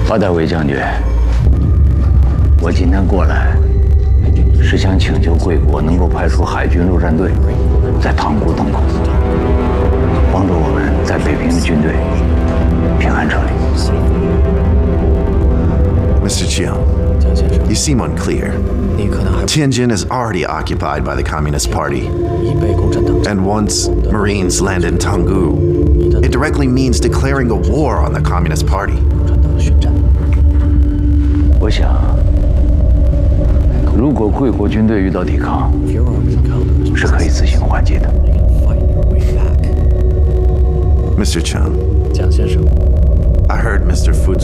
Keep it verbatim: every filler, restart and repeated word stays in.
巴大卫将军，我今天过来是想请求贵国能够派出海军陆战队，在塘沽登陆，帮助我们在北平的军队平安撤离。 Mister Chiang, you seem unclear. Tianjin is already occupied by the Communist Party. And once Marines land in Tanggu, it directly means declaring a war on the Communist Party. 我想，如果贵国军队遇到抵抗，是可以自行还击的。 Mister Chiang, I heard Mister Fu